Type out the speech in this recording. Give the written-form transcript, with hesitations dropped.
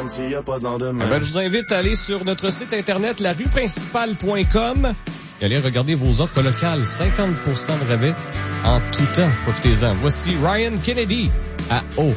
comme s'il n'y a pas de lendemain. Je vous invite à aller sur notre site internet, larueprincipale.com, et aller regarder vos offres locales. 50% de rabais en tout temps. Profitez-en. Voici Ryan Kennedy à O.